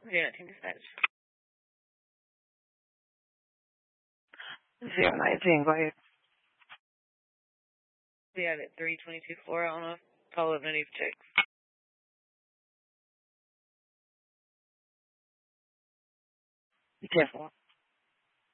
019 dispatch. 019, go ahead. We have it 3224 on a follow up native checks. Be careful.